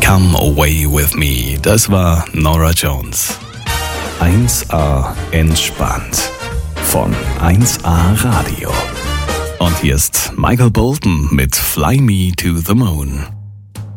Come Away With Me, das war Norah Jones. 1A entspannt von 1A Radio. Und hier ist Michael Bolton mit Fly Me to the Moon.